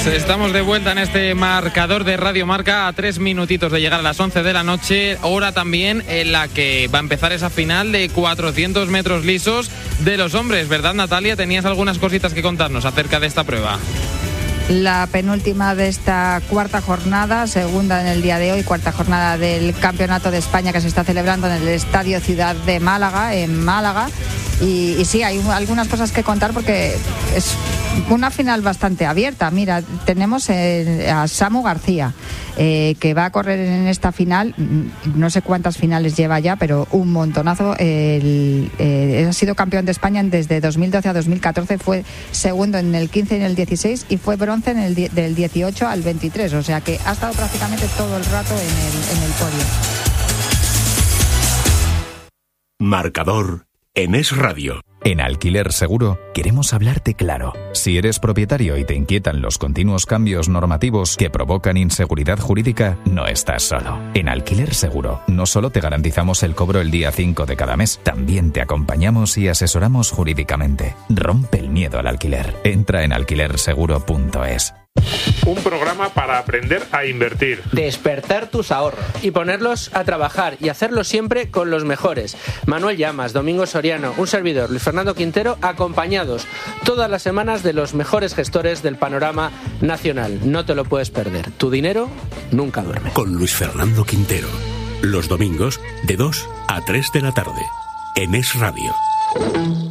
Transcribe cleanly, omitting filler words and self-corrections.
Estamos de vuelta en este marcador de Radio Marca a 3 minutitos de llegar a las 11 de la noche, hora también en la que va a empezar esa final de 400 metros lisos de los hombres, ¿verdad, Natalia? Tenías algunas cositas que contarnos acerca de esta prueba. La penúltima de esta cuarta jornada, segunda en el día de hoy, cuarta jornada del Campeonato de España que se está celebrando en el Estadio Ciudad de Málaga, en Málaga. Y sí, hay algunas cosas que contar porque es una final bastante abierta. Mira, tenemos a Samu García, que va a correr en esta final. No sé cuántas finales lleva ya, pero un montonazo. Ha sido campeón de España desde 2012 a 2014, fue segundo en el 15 y en el 16 y fue bronce en del 18 al 23. O sea que ha estado prácticamente todo el rato en el podio. Marcador en Es Radio. En Alquiler Seguro queremos hablarte claro. Si eres propietario y te inquietan los continuos cambios normativos que provocan inseguridad jurídica, no estás solo. En Alquiler Seguro no solo te garantizamos el cobro el día 5 de cada mes, también te acompañamos y asesoramos jurídicamente. Rompe el miedo al alquiler. Entra en alquilerseguro.es. Un programa para aprender a invertir, despertar tus ahorros y ponerlos a trabajar y hacerlo siempre con los mejores. Manuel Llamas, Domingo Soriano, un servidor, Luis Fernando Quintero, acompañados todas las semanas de los mejores gestores del panorama nacional. No te lo puedes perder. Tu dinero nunca duerme. Con Luis Fernando Quintero. Los domingos de 2 a 3 de la tarde. En Es Radio.